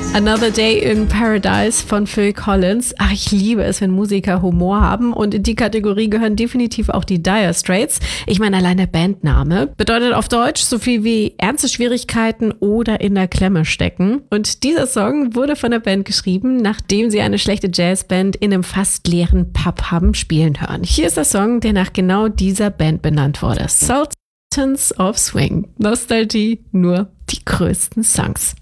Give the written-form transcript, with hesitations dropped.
Another Day in Paradise von Phil Collins. Ach, ich liebe es, wenn Musiker Humor haben, und in die Kategorie gehören definitiv auch die Dire Straits. Ich meine, allein der Bandname bedeutet auf Deutsch so viel wie ernste Schwierigkeiten oder in der Klemme stecken. Und dieser Song wurde von der Band geschrieben, nachdem sie eine schlechte Jazzband in einem fast leeren Pub haben spielen hören. Hier ist der Song, der nach genau dieser Band benannt wurde. Sultans of Swing. Nostalgie, nur die größten Songs.